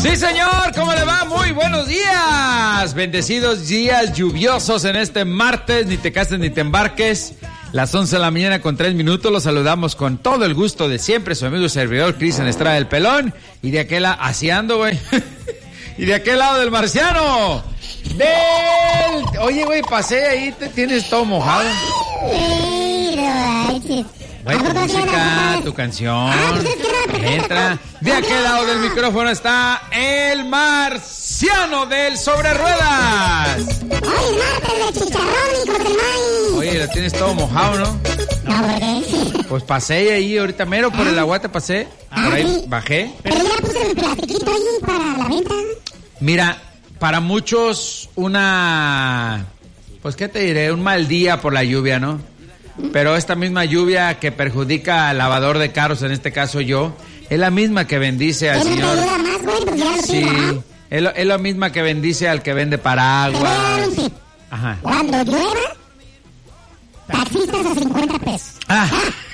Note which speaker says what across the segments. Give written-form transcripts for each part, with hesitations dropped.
Speaker 1: Sí, señor, ¿cómo le va? Muy buenos días. Bendecidos días lluviosos en este martes. Ni te cases ni te embarques. Las 11 de la mañana con 3 minutos. Los saludamos con todo el gusto de siempre. Su amigo y servidor Cristian Estrada del Pelón. Y de aquel lado, así ando, güey. Y de aquel lado del marciano. Oye, güey, pasé ahí, te tienes todo mojado. Güey, tu música, tu canción. Entra. De aquel lado del micrófono está el marciano del Sobre Ruedas.
Speaker 2: Hoy martes de chicharrón, hijos del maíz.
Speaker 1: Oye, lo tienes todo mojado, ¿no?
Speaker 2: No, ¿por qué?
Speaker 1: Pues pasé ahí ahorita mero por el aguate, pasé. Por ahí
Speaker 2: sí.
Speaker 1: bajé.
Speaker 2: Pero ya puse mi plastiquito ahí para la venta.
Speaker 1: Mira, para muchos pues qué te diré, un mal día por la lluvia, ¿no? Pero esta misma lluvia que perjudica al lavador de carros, en este caso yo, es la misma que bendice al señor.
Speaker 2: Más, güey, pues ya lo
Speaker 1: sí, es la misma que bendice al que vende paraguas. Ajá.
Speaker 2: Cuando llueva, taxistas a 50 pesos.
Speaker 1: Ah.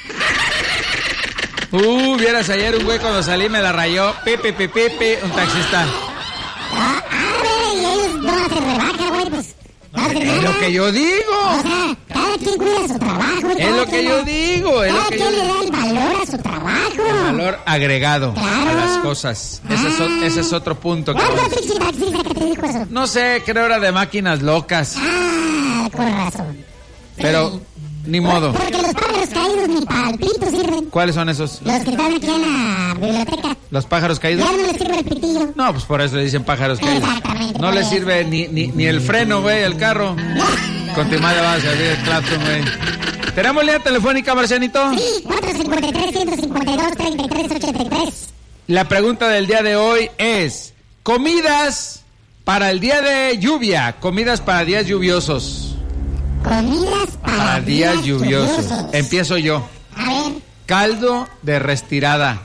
Speaker 1: Vieras ayer un güey cuando salí me la rayó. Pipi, un taxista.
Speaker 2: Y ellos no hacen rebaja, güey, pues. No hacen nada.
Speaker 1: Es lo que yo digo.
Speaker 2: O sea, cada quien cuida su trabajo.
Speaker 1: Es lo que yo digo.
Speaker 2: Cada quien le da el valor a su trabajo.
Speaker 1: El valor agregado
Speaker 2: claro.
Speaker 1: a las cosas. Ese es otro punto.
Speaker 2: ¿Cuánto taxista que te dijo eso?
Speaker 1: No sé, creo era de máquinas locas.
Speaker 2: Con razón.
Speaker 1: Pero, ni modo.
Speaker 2: Porque los pájaros caídos ni para el pito sirven.
Speaker 1: ¿Cuáles son esos?
Speaker 2: Los que están aquí en la biblioteca.
Speaker 1: ¿Los pájaros caídos?
Speaker 2: Ya no les sirve el pitillo.
Speaker 1: No, pues por eso le dicen pájaros caídos.
Speaker 2: Exactamente.
Speaker 1: No les sirve ni el freno, güey, el carro. Con tu madre va a servir el clapton, güey. ¿Tenemos línea telefónica, Marcianito?
Speaker 2: Sí, 453-152-3383.
Speaker 1: La pregunta del día de hoy es: comidas para el día de lluvia, comidas para días lluviosos.
Speaker 2: Comidas para
Speaker 1: días lluviosos. Empiezo yo.
Speaker 2: A ver.
Speaker 1: Caldo de restirada.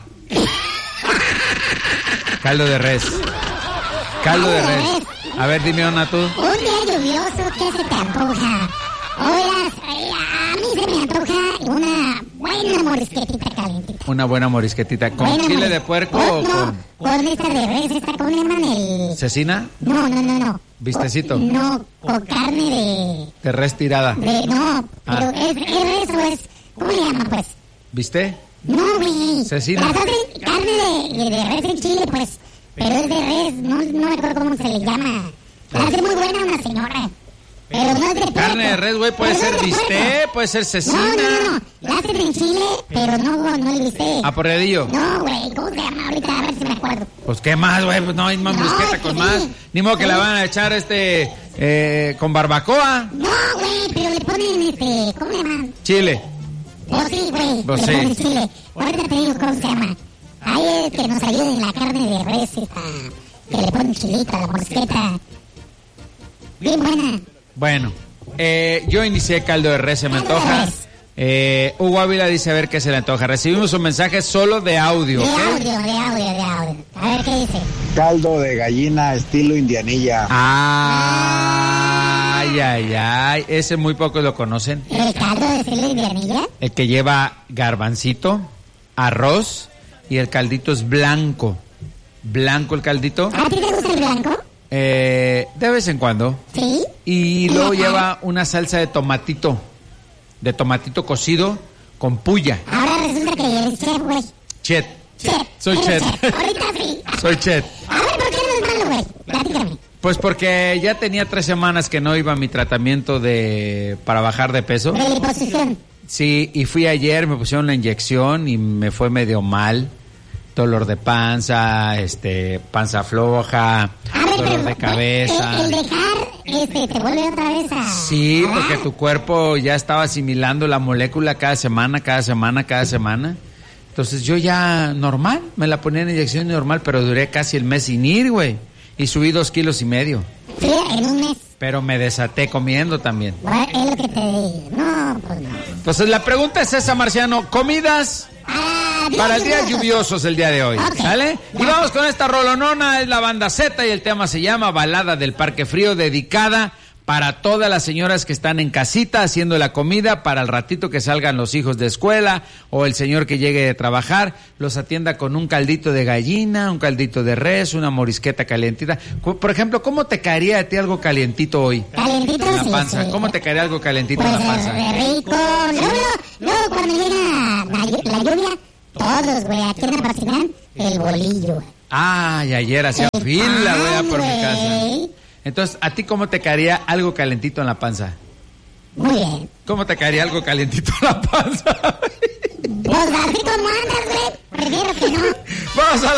Speaker 1: Caldo de res. Caldo de res. A ver, dime una tú.
Speaker 2: Un día lluvioso, ¿qué se te antoja? Oigas, a mí se me antoja una buena morisquetita calentita.
Speaker 1: Una buena morisquetita. ¿Con
Speaker 2: buena
Speaker 1: chile de puerco o
Speaker 2: con esta de res, ¿cómo le llaman el...?
Speaker 1: ¿Cecina?
Speaker 2: No.
Speaker 1: ¿Vistecito?
Speaker 2: No, con carne
Speaker 1: de res tirada.
Speaker 2: No, pero ¿es res o es...? ¿Cómo le llaman, pues?
Speaker 1: ¿Viste?
Speaker 2: No, güey.
Speaker 1: ¿Cecina?
Speaker 2: Las hacen carne de res en Chile, pues. Pero es de res, no me acuerdo cómo se le llama. La hace muy buena una señora. Pero no es de puerco.
Speaker 1: Carne de res, güey, puede ser bistec, puede ser cecina.
Speaker 2: No. La hacen en Chile, pero no el bistec.
Speaker 1: ¿Aporreadillo?
Speaker 2: No, güey, ¿cómo se llama ahorita? A ver si me acuerdo.
Speaker 1: Pues qué más, güey, pues no hay más brisqueta con más. Ni modo que la van a echar con barbacoa.
Speaker 2: No, güey, pero le ponen ¿cómo le llaman?
Speaker 1: Chile.
Speaker 2: Pues sí, güey.
Speaker 1: Pues
Speaker 2: le
Speaker 1: sí.
Speaker 2: ponen chile. Ahorita te digo cómo se llama. Ahí que nos ayuden la carne de res, que le ponen chilito a la morisqueta. Bien buena.
Speaker 1: Bueno, yo inicié caldo de res, se me antoja. Hugo Ávila dice a ver qué se le antoja. Recibimos un mensaje solo de audio, ¿ok?
Speaker 2: De audio. A ver qué dice.
Speaker 3: Caldo de gallina estilo indianilla.
Speaker 1: Ay, ese muy pocos lo conocen.
Speaker 2: ¿El caldo de estilo indianilla?
Speaker 1: El que lleva garbancito, arroz y el caldito es blanco. Blanco el caldito.
Speaker 2: ¿A ti te gusta el blanco?
Speaker 1: De vez en cuando.
Speaker 2: ¿Sí?
Speaker 1: Y luego lleva una salsa de tomatito cocido con puya.
Speaker 2: Ahora resulta que eres chef, güey.
Speaker 1: Chet. Soy Chet.
Speaker 2: Ahorita sí.
Speaker 1: Soy Chet.
Speaker 2: A ver, ¿por qué no es malo, güey? Platícame.
Speaker 1: Pues porque ya tenía 3 semanas que no iba a mi tratamiento para bajar de peso.
Speaker 2: De liposucción.
Speaker 1: Sí, y fui ayer, me pusieron la inyección y me fue medio mal. Dolor de panza, panza floja, dolor de cabeza.
Speaker 2: El dejar, te vuelve otra vez a...
Speaker 1: Sí, porque tu cuerpo ya estaba asimilando la molécula cada semana. Entonces yo ya normal, me la ponía en inyección normal, pero duré casi el mes sin ir, güey. Y subí 2,5 kilos. Sí,
Speaker 2: en un mes.
Speaker 1: Pero me desaté comiendo también.
Speaker 2: Bueno, es lo que te digo. No, pues no.
Speaker 1: Entonces la pregunta es esa, Marciano. ¿Comidas para días lluviosos el día de hoy?
Speaker 2: Okay.
Speaker 1: ¿Sale? Y vamos con esta rolonona. Es la banda Z y el tema se llama Balada del Parque Frío, dedicada para todas las señoras que están en casita haciendo la comida, para el ratito que salgan los hijos de escuela o el señor que llegue de trabajar, los atienda con un caldito de gallina, un caldito de res, una morisqueta calientita. Por ejemplo, ¿cómo te caería a ti algo calientito hoy?
Speaker 2: Calientito,
Speaker 1: en la
Speaker 2: sí,
Speaker 1: panza.
Speaker 2: sí.
Speaker 1: ¿Cómo te caería algo calientito
Speaker 2: Pues
Speaker 1: en la panza?
Speaker 2: rico. Luego cuando llega la lluvia, todos, güey, aquí en el Parcilán, el bolillo.
Speaker 1: Ay, ayer hacía
Speaker 2: El
Speaker 1: fila,
Speaker 2: pan,
Speaker 1: güey, por mi
Speaker 2: güey.
Speaker 1: casa. Entonces, ¿a ti cómo te caería algo calientito en la panza?
Speaker 2: Muy bien.
Speaker 1: ¿Cómo te caería algo calientito en la panza?
Speaker 2: Pues así como andas, güey, prefiero que no.
Speaker 1: Vamos a